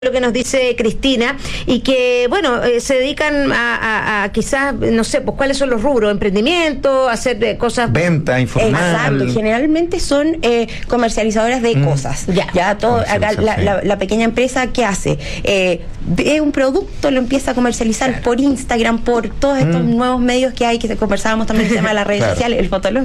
lo que nos dice Cristina y que, bueno, se dedican a quizás, no sé, pues cuáles son los rubros, emprendimiento, hacer cosas... Venta informal. Exacto, generalmente son comercializadoras de cosas. Ya todo, acá la pequeña empresa, ¿qué hace? Ve un producto, lo empieza a comercializar por Instagram, por todos estos nuevos medios que hay, que conversábamos también el tema de las redes sociales, el fotolog.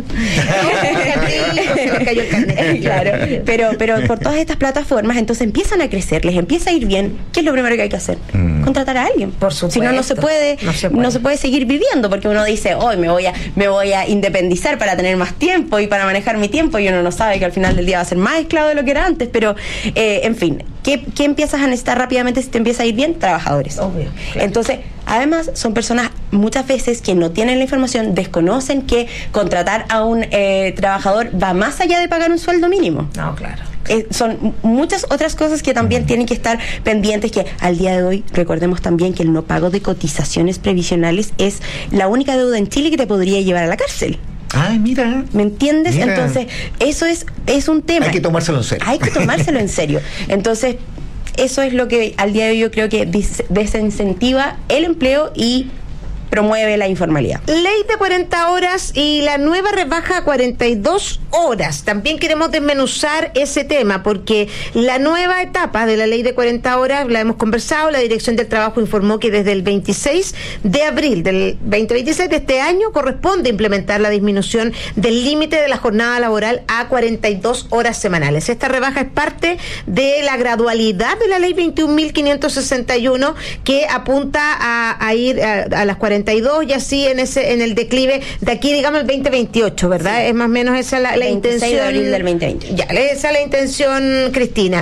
Claro, pero por todas estas plataformas, entonces empiezan a crecer, les empieza a ir bien. ¿Qué es lo primero que hay que hacer? Contratar a alguien. Por supuesto. Si no, no se puede seguir viviendo, porque uno dice, hoy me voy a independizar para tener más tiempo y para manejar mi tiempo, y uno no sabe que al final del día va a ser más esclavo de lo que era antes, pero en fin, ¿qué empiezas a necesitar rápidamente si te empieza a ir bien? Trabajadores. Obvio, claro. Entonces, además, son personas muchas veces que no tienen la información, desconocen que contratar a un trabajador va más allá de pagar un sueldo mínimo. No, claro. Son muchas otras cosas que también tienen que estar pendientes, que al día de hoy recordemos también que el no pago de cotizaciones previsionales es la única deuda en Chile que te podría llevar a la cárcel. Ay, mira. ¿Me entiendes? Mira. Entonces, eso es un tema. Hay que tomárselo en serio. Hay que tomárselo en serio. Entonces, eso es lo que al día de hoy yo creo que desincentiva el empleo y promueve la informalidad. Ley de 40 horas y la nueva rebaja a 42 horas. También queremos desmenuzar ese tema, porque la nueva etapa de la ley de 40 horas, la hemos conversado, la Dirección del Trabajo informó que desde el 26 de abril del 2026 de este año corresponde implementar la disminución del límite de la jornada laboral a 42 horas semanales. Esta rebaja es parte de la gradualidad de la ley 21.561 que apunta a ir a las 42 y así en el declive de aquí, digamos, el 2028, ¿verdad? Sí. Es más o menos esa la intención. De abril del 2020. Ya, esa es la intención, Cristina.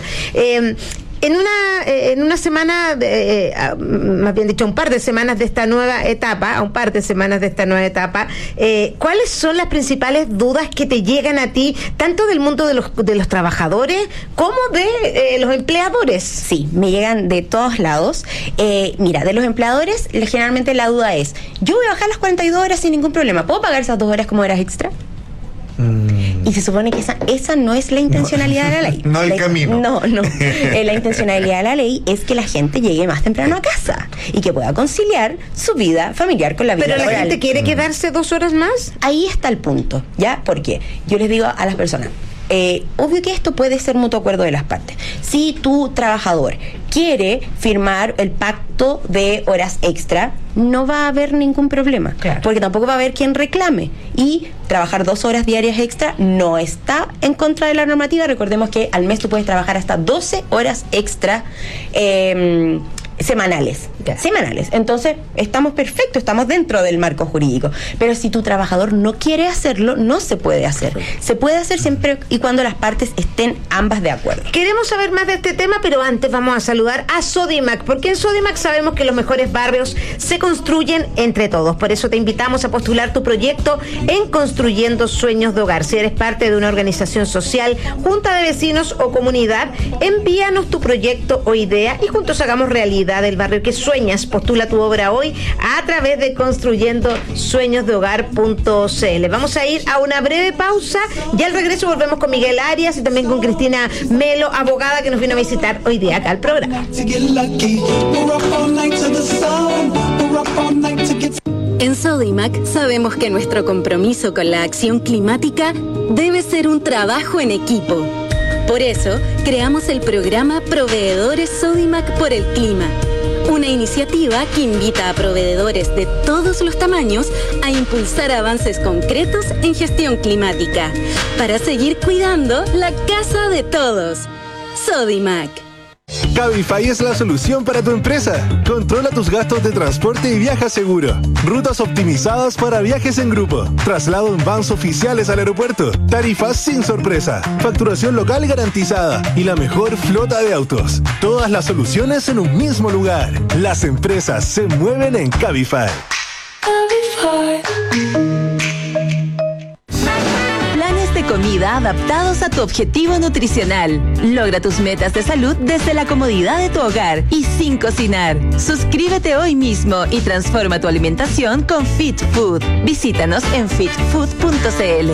En una semana, más bien dicho, un par de semanas de esta nueva etapa, ¿cuáles son las principales dudas que te llegan a ti, tanto del mundo de los trabajadores como de los empleadores? Sí, me llegan de todos lados. Mira, de los empleadores, generalmente la duda es, yo voy a bajar las 42 horas sin ningún problema, ¿puedo pagar esas 2 horas como horas extra? Y se supone que esa no es la intencionalidad de la ley. No el camino. No. La intencionalidad de la ley es que la gente llegue más temprano a casa y que pueda conciliar su vida familiar con la vida laboral. ¿Pero la gente quiere quedarse 2 horas más? Ahí está el punto, ¿ya? Porque yo les digo a las personas, obvio que esto puede ser mutuo acuerdo de las partes. Si tu trabajador quiere firmar el pacto de horas extra, no va a haber ningún problema, claro, porque tampoco va a haber quien reclame, y trabajar 2 horas diarias extra no está en contra de la normativa. Recordemos que al mes tú puedes trabajar hasta 12 horas extra semanales. Entonces, estamos perfectos, estamos dentro del marco jurídico. Pero si tu trabajador no quiere hacerlo, no se puede hacer. Se puede hacer siempre y cuando las partes estén ambas de acuerdo. Queremos saber más de este tema, pero antes vamos a saludar a Sodimac, porque en Sodimac sabemos que los mejores barrios se construyen entre todos. Por eso te invitamos a postular tu proyecto en Construyendo Sueños de Hogar. Si eres parte de una organización social, junta de vecinos o comunidad, envíanos tu proyecto o idea y juntos hagamos realidad el barrio que sueñas. Postula tu obra hoy a través de construyendosueñosdehogar.cl. Vamos a ir a una breve pausa y al regreso volvemos con Miguel Arias y también con Cristina Melo, abogada, que nos vino a visitar hoy día acá al programa. En Sodimac sabemos que nuestro compromiso con la acción climática debe ser un trabajo en equipo. Por eso, creamos el programa Proveedores Sodimac por el Clima, una iniciativa que invita a proveedores de todos los tamaños a impulsar avances concretos en gestión climática para seguir cuidando la casa de todos. Sodimac. Cabify es la solución para tu empresa. Controla tus gastos de transporte y viaja seguro. Rutas optimizadas para viajes en grupo. Traslado en vans oficiales al aeropuerto. Tarifas sin sorpresa. Facturación local garantizada. Y la mejor flota de autos. Todas las soluciones en un mismo lugar. Las empresas se mueven en Cabify. De comida adaptados a tu objetivo nutricional. Logra tus metas de salud desde la comodidad de tu hogar y sin cocinar. Suscríbete hoy mismo y transforma tu alimentación con Fit Food. Visítanos en fitfood.cl.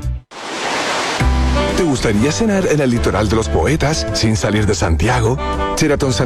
¿Te gustaría cenar en el litoral de los poetas sin salir de Santiago? Sheraton